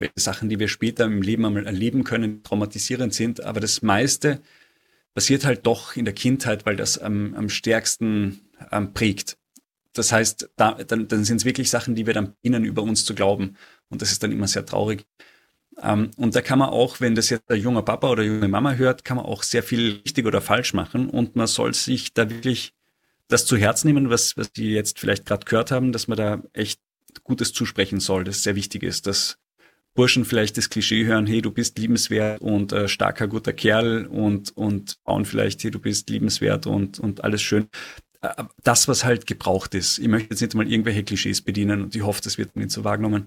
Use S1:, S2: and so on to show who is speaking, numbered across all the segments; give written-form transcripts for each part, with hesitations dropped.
S1: welche Sachen, die wir später im Leben einmal erleben können, traumatisierend sind. Aber das meiste passiert halt doch in der Kindheit, weil das am stärksten prägt. Das heißt, dann sind es wirklich Sachen, die wir dann beginnen, über uns zu glauben. Und das ist dann immer sehr traurig. Und da kann man auch, wenn das jetzt ein junger Papa oder junge Mama hört, kann man auch sehr viel richtig oder falsch machen. Und man soll sich da wirklich das zu Herzen nehmen, was die jetzt vielleicht gerade gehört haben, dass man da echt Gutes zusprechen soll, das sehr wichtig ist, dass Burschen vielleicht das Klischee hören, hey, du bist liebenswert und starker, guter Kerl und Frauen vielleicht, hey, du bist liebenswert und alles schön. Das, was halt gebraucht ist. Ich möchte jetzt nicht mal irgendwelche Klischees bedienen und ich hoffe, das wird nicht so wahrgenommen.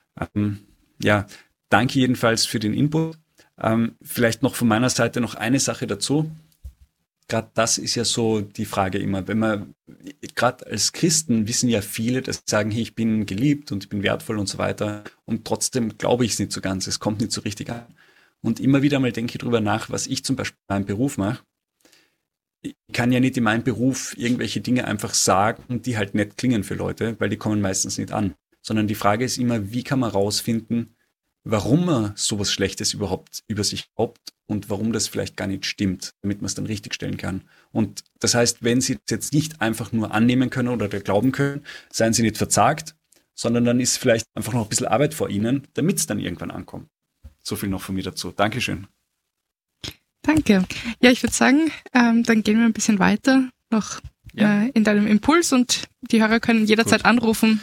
S1: Ja, danke jedenfalls für den Input. Vielleicht noch von meiner Seite noch eine Sache dazu. Gerade das ist ja so die Frage immer, wenn man, gerade als Christen wissen ja viele, dass sie sagen, hey, ich bin geliebt und ich bin wertvoll und so weiter und trotzdem glaube ich es nicht so ganz, es kommt nicht so richtig an. Und immer wieder mal denke ich drüber nach, was ich zum Beispiel in meinem Beruf mache. Ich kann ja nicht in meinem Beruf irgendwelche Dinge einfach sagen, die halt nett klingen für Leute, weil die kommen meistens nicht an. Sondern die Frage ist immer, wie kann man rausfinden, warum man sowas Schlechtes überhaupt über sich glaubt und warum das vielleicht gar nicht stimmt, damit man es dann richtig stellen kann. Und das heißt, wenn Sie das jetzt nicht einfach nur annehmen können oder glauben können, seien Sie nicht verzagt, sondern dann ist vielleicht einfach noch ein bisschen Arbeit vor Ihnen, damit es dann irgendwann ankommt. So viel noch von mir dazu. Dankeschön.
S2: Danke. Ja, ich würde sagen, dann gehen wir ein bisschen weiter noch in deinem Impuls und die Hörer können jederzeit anrufen.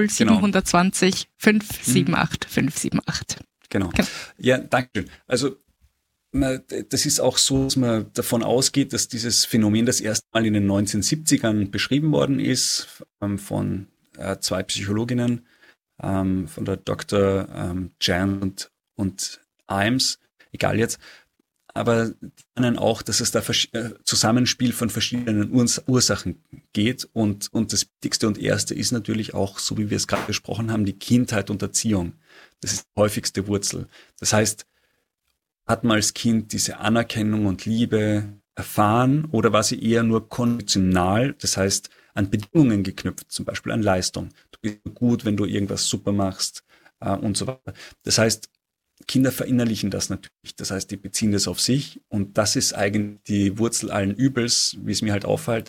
S2: 0720 578 578.
S1: Genau. Ja, danke schön. Also das ist auch so, dass man davon ausgeht, dass dieses Phänomen das erste Mal in den 1970ern beschrieben worden ist von zwei Psychologinnen, von der Dr. Jan und Imes, egal jetzt. Aber die meinen auch, dass es da Zusammenspiel von verschiedenen Ursachen geht. Und das Wichtigste und Erste ist natürlich auch, so wie wir es gerade besprochen haben, die Kindheit und Erziehung. Das ist die häufigste Wurzel. Das heißt, hat man als Kind diese Anerkennung und Liebe erfahren oder war sie eher nur konditional, das heißt an Bedingungen geknüpft, zum Beispiel an Leistung. Du bist gut, wenn du irgendwas super machst und so weiter. Das heißt, Kinder verinnerlichen das natürlich. Das heißt, die beziehen das auf sich und das ist eigentlich die Wurzel allen Übels, wie es mir halt auffällt.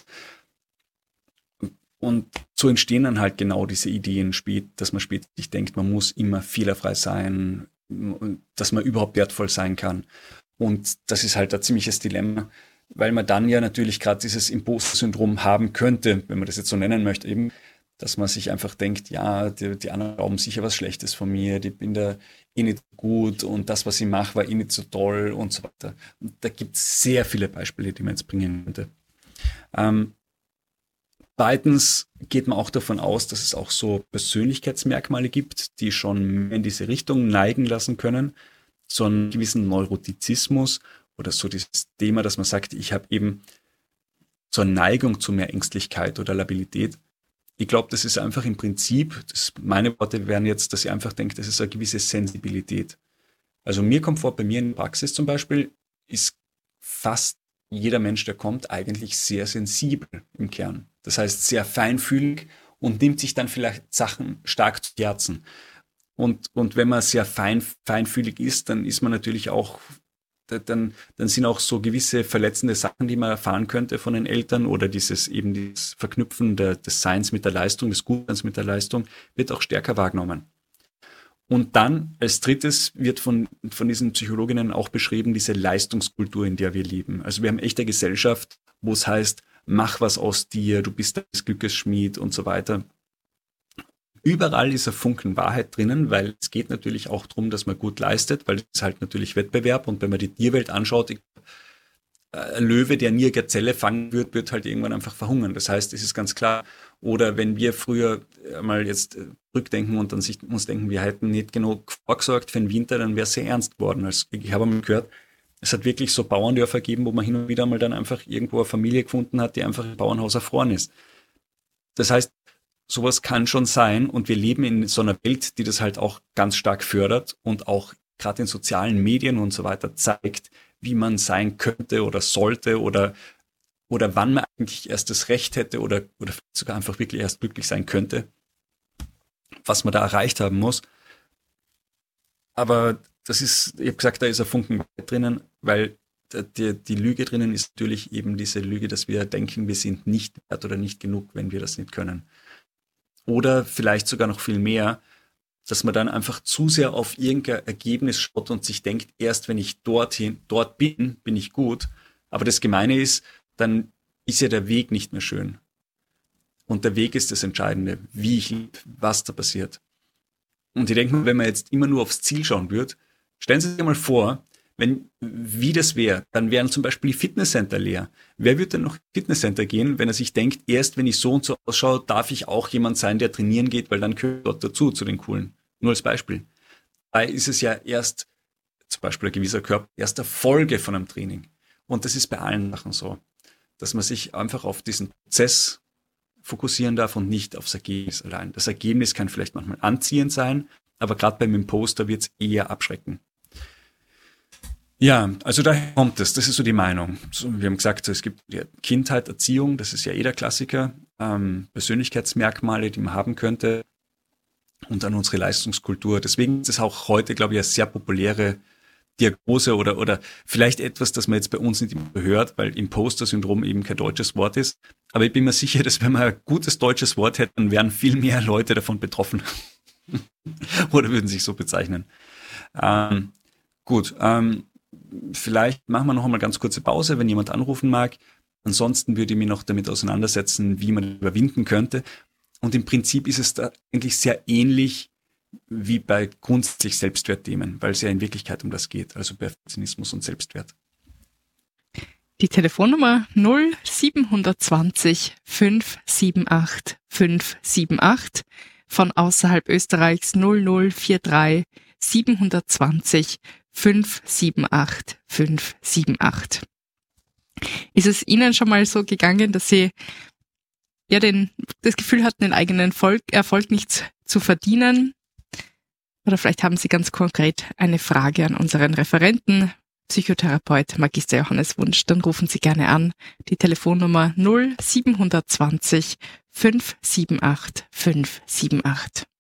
S1: Und so entstehen dann halt genau diese Ideen dass man später sich denkt, man muss immer fehlerfrei sein, dass man überhaupt wertvoll sein kann. Und das ist halt ein ziemliches Dilemma, weil man dann ja natürlich gerade dieses Imposter-Syndrom haben könnte, wenn man das jetzt so nennen möchte, eben, dass man sich einfach denkt, ja, die anderen glauben sicher was Schlechtes von mir, ich bin da eh nicht gut und das, was ich mache, war eh nicht so toll und so weiter. Und da gibt es sehr viele Beispiele, die man jetzt bringen könnte. Zweitens geht man auch davon aus, dass es auch so Persönlichkeitsmerkmale gibt, die schon in diese Richtung neigen lassen können, so einen gewissen Neurotizismus oder so dieses Thema, dass man sagt, ich habe eben so eine Neigung zu mehr Ängstlichkeit oder Labilität. Ich glaube, das ist einfach im Prinzip, meine Worte wären jetzt, dass ich einfach denke, das ist eine gewisse Sensibilität. Also mir kommt vor, bei mir in der Praxis zum Beispiel, ist fast jeder Mensch, der kommt, eigentlich sehr sensibel im Kern. Das heißt, sehr feinfühlig und nimmt sich dann vielleicht Sachen stark zu Herzen. Und wenn man sehr feinfühlig ist, dann ist man natürlich auch, dann sind auch so gewisse verletzende Sachen, die man erfahren könnte von den Eltern oder dieses Verknüpfen des Seins mit der Leistung, des Gutseins mit der Leistung, wird auch stärker wahrgenommen. Und dann als drittes wird von diesen Psychologinnen auch beschrieben, diese Leistungskultur, in der wir leben. Also wir haben echt eine Gesellschaft, wo es heißt, mach was aus dir, du bist des Glückes Schmied und so weiter. Überall ist ein Funken Wahrheit drinnen, weil es geht natürlich auch darum, dass man gut leistet, weil es ist halt natürlich Wettbewerb und wenn man die Tierwelt anschaut, ein Löwe, der nie eine Gazelle fangen wird halt irgendwann einfach verhungern. Das heißt, es ist ganz klar. Oder wenn wir früher mal jetzt rückdenken und dann uns denken, wir hätten nicht genug vorgesorgt für den Winter, dann wäre es sehr ernst geworden. Also ich habe mal gehört, es hat wirklich so Bauerndörfer gegeben, wo man hin und wieder mal dann einfach irgendwo eine Familie gefunden hat, die einfach im Bauernhaus erfroren ist. Das heißt, sowas kann schon sein und wir leben in so einer Welt, die das halt auch ganz stark fördert und auch gerade in sozialen Medien und so weiter zeigt, wie man sein könnte oder sollte oder wann man eigentlich erst das Recht hätte oder sogar einfach wirklich erst glücklich sein könnte, was man da erreicht haben muss. Aber das ist, ich habe gesagt, da ist ein Funken drinnen, weil die Lüge drinnen ist natürlich eben diese Lüge, dass wir denken, wir sind nicht wert oder nicht genug, wenn wir das nicht können. Oder vielleicht sogar noch viel mehr, dass man dann einfach zu sehr auf irgendein Ergebnis schaut und sich denkt, erst wenn ich dort bin, bin ich gut. Aber das Gemeine ist, dann ist ja der Weg nicht mehr schön. Und der Weg ist das Entscheidende, wie ich lebe, was da passiert. Und ich denke mal, wenn man jetzt immer nur aufs Ziel schauen würde, stellen Sie sich mal vor, wie das wäre, dann wären zum Beispiel die Fitnesscenter leer. Wer würde denn noch ins Fitnesscenter gehen, wenn er sich denkt, erst wenn ich so und so ausschaue, darf ich auch jemand sein, der trainieren geht, weil dann gehört dort dazu, zu den Coolen. Nur als Beispiel. Da ist es ja erst, zum Beispiel ein gewisser Körper, erst eine Folge von einem Training. Und das ist bei allen Sachen so, dass man sich einfach auf diesen Prozess fokussieren darf und nicht aufs Ergebnis allein. Das Ergebnis kann vielleicht manchmal anziehend sein, aber gerade beim Imposter wird es eher abschrecken. Ja, also daher kommt es. Das ist so die Meinung. So, wir haben gesagt, es gibt Kindheit, Erziehung, das ist ja der Klassiker, Persönlichkeitsmerkmale, die man haben könnte und dann unsere Leistungskultur. Deswegen ist es auch heute, glaube ich, eine sehr populäre Diagnose oder vielleicht etwas, das man jetzt bei uns nicht immer hört, weil Imposter-Syndrom eben kein deutsches Wort ist. Aber ich bin mir sicher, dass wenn man ein gutes deutsches Wort hätte, dann wären viel mehr Leute davon betroffen. Oder würden sich so bezeichnen. Gut, vielleicht machen wir noch einmal ganz kurze Pause, wenn jemand anrufen mag. Ansonsten würde ich mich noch damit auseinandersetzen, wie man überwinden könnte. Und im Prinzip ist es da eigentlich sehr ähnlich wie bei grundsätzlich Selbstwertthemen, weil es ja in Wirklichkeit um das geht, also Perfektionismus und Selbstwert.
S2: Die Telefonnummer 0720 578 578, von außerhalb Österreichs 0043 720 578 578. Ist es Ihnen schon mal so gegangen, dass Sie ja das Gefühl hatten, den eigenen Erfolg nicht zu verdienen? Oder vielleicht haben Sie ganz konkret eine Frage an unseren Referenten, Psychotherapeut Magister Johannes Wunsch. Dann rufen Sie gerne an. Die Telefonnummer 0720 578 578.